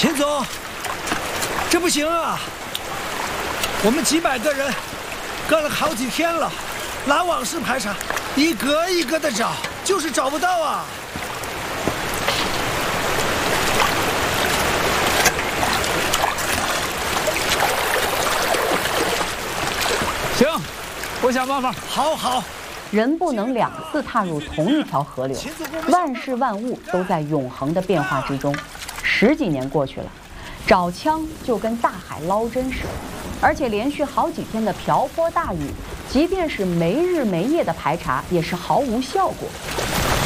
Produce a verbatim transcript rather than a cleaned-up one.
秦总，这不行啊！我们几百个人干了好几天了，拉网式排查，一个一个的找，就是找不到啊！ 行，我想办法。 好好。 人不能两次踏入同一条河流，万事万物都在永恒的变化之中。十几年过去了，找枪就跟大海捞针似的，而且连续好几天的瓢泼大雨，即便是没日没夜的排查，也是毫无效果。